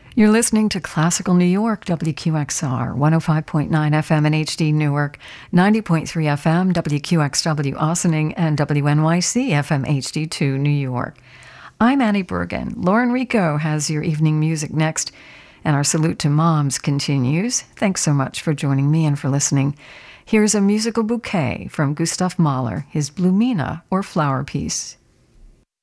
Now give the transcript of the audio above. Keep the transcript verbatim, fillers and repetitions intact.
You're listening to Classical New York, W Q X R, one oh five point nine F M in H D Newark, ninety point three F M, W Q X W Ossining, and W N Y C F M H D two New York. I'm Annie Bergen. Lauren Rico has your evening music next, and our salute to moms continues. Thanks so much for joining me and for listening. Here's a musical bouquet from Gustav Mahler, his Blumina, or Flower Piece.